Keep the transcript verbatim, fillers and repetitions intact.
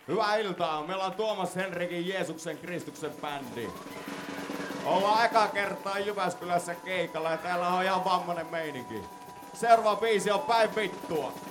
Hyvää iltaa. Meillä on Tuomas Henrikin Jeesuksen Kristuksen bändi. Ollaan eka kertaa Jyväskylässä keikalla ja täällä on ihan vammainen meininki. Seuraava biisi on Päin vittua.